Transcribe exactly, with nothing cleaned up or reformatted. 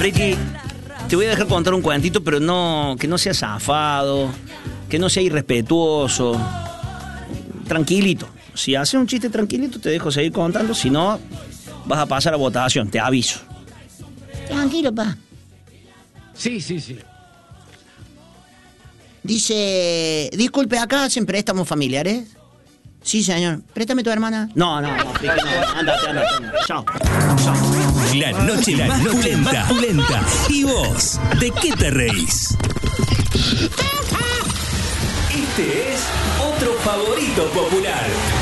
Ricky, te voy a dejar contar un cuentito, pero no, que no sea zafado, que no sea irrespetuoso. Tranquilito. Si haces un chiste tranquilito, te dejo seguir contando. Si no, vas a pasar a votación, te aviso. Tranquilo, pa. Sí, sí, sí. Dice, disculpe, ¿acá hacen préstamos familiares? Sí, señor. Préstame tu hermana. No, no, no, Ricky, no. Andate, andate, andate. Chao. Chao. La noche más pulenta, pulenta. ¿Y vos? ¿De qué te reís? Este es otro favorito popular.